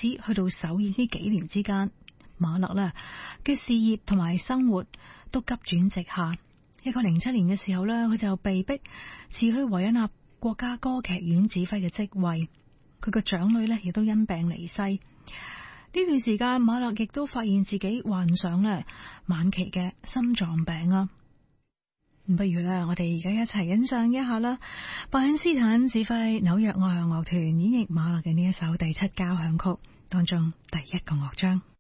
斯去到首爾呢幾年之間，馬勒咧嘅事業同埋生活都急轉直下。1907年嘅時候咧，佢就被逼辭去維也納國家歌劇院指揮嘅職位。佢個長女咧亦都因病離世。呢段時間，馬勒亦都發現自己患上咧晚期嘅心臟病啦。不如咧，我哋而家一齊欣賞一下啦，伯恩斯坦指揮紐約愛樂樂團演繹馬勒嘅呢一首第7交響曲當中第1個樂章。